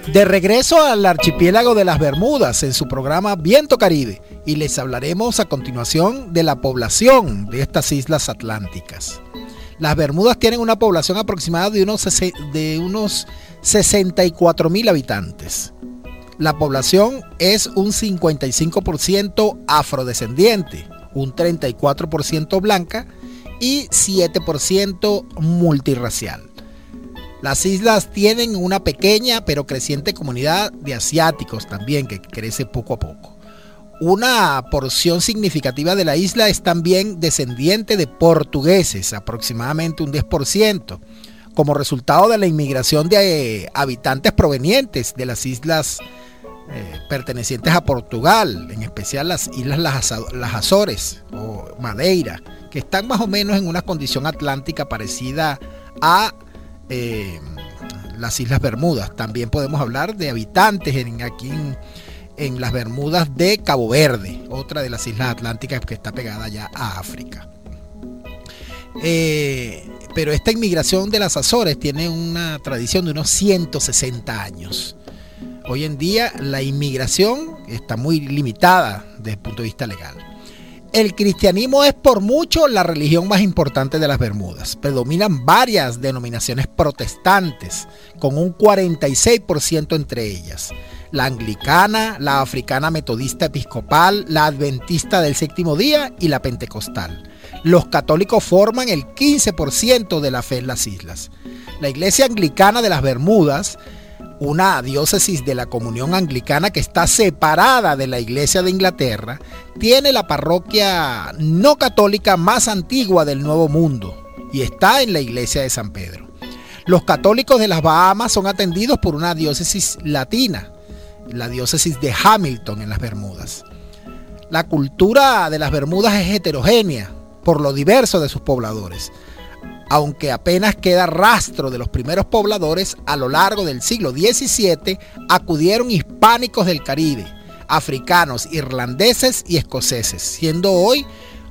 De regreso al archipiélago de las Bermudas en su programa Viento Caribe, y les hablaremos a continuación de la población de estas islas atlánticas. Las Bermudas tienen una población aproximada de unos 64.000 habitantes. La población es un 55% afrodescendiente, un 34% blanca y 7% multirracial. Las islas tienen una pequeña pero creciente comunidad de asiáticos también, que crece poco a poco. Una porción significativa de la isla es también descendiente de portugueses, aproximadamente un 10%, como resultado de la inmigración de habitantes provenientes de las islas pertenecientes a Portugal, en especial las islas las Azores o Madeira, que están más o menos en una condición atlántica parecida a las Islas Bermudas. También podemos hablar de habitantes aquí en las Bermudas de Cabo Verde, otra de las islas atlánticas que está pegada ya a África. Pero esta inmigración de las Azores tiene una tradición de unos 160 años. Hoy en día la inmigración está muy limitada desde el punto de vista legal. El cristianismo es por mucho la religión más importante de las Bermudas. Predominan varias denominaciones protestantes, con un 46% entre ellas. La anglicana, la africana metodista episcopal, la adventista del séptimo día y la pentecostal. Los católicos forman el 15% de la fe en las islas. La iglesia anglicana de las Bermudas, una diócesis de la comunión anglicana que está separada de la iglesia de Inglaterra, tiene la parroquia no católica más antigua del Nuevo Mundo y está en la iglesia de San Pedro. Los católicos de las Bahamas son atendidos por una diócesis latina, la diócesis de Hamilton en las Bermudas. La cultura de las Bermudas es heterogénea por lo diverso de sus pobladores, aunque apenas queda rastro de los primeros pobladores. A lo largo del siglo XVII acudieron hispánicos del Caribe, africanos, irlandeses y escoceses, siendo hoy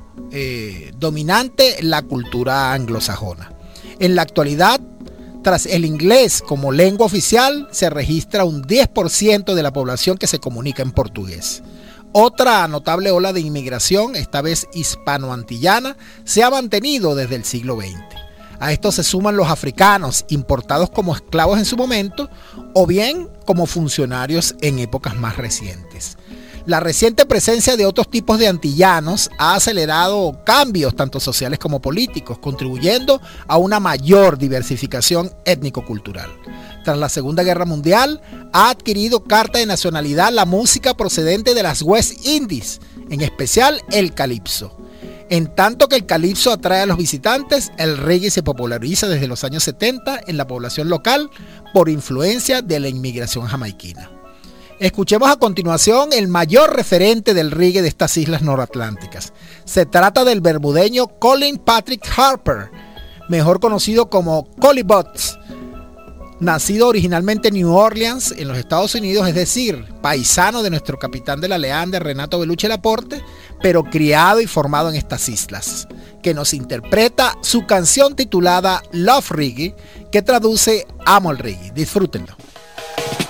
dominante la cultura anglosajona. En la actualidad, tras el inglés como lengua oficial, se registra un 10% de la población que se comunica en portugués. Otra notable ola de inmigración, esta vez hispanoantillana, se ha mantenido desde el siglo XX. A esto se suman los africanos, importados como esclavos en su momento o bien como funcionarios en épocas más recientes. La reciente presencia de otros tipos de antillanos ha acelerado cambios tanto sociales como políticos, contribuyendo a una mayor diversificación étnico-cultural. Tras la Segunda Guerra Mundial, ha adquirido carta de nacionalidad la música procedente de las West Indies, en especial el calipso. En tanto que el calipso atrae a los visitantes, el reggae se populariza desde los años 70 en la población local por influencia de la inmigración jamaiquina. Escuchemos a continuación el mayor referente del reggae de estas islas noratlánticas. Se trata del bermudeño Colin Patrick Harper, mejor conocido como Collie Buddz. Nacido originalmente en New Orleans, en los Estados Unidos, es decir, paisano de nuestro capitán de la Leandre, Renato Beluche Laporte, pero criado y formado en estas islas, que nos interpreta su canción titulada Love Reggae, que traduce Amo el Reggae. Disfrútenlo.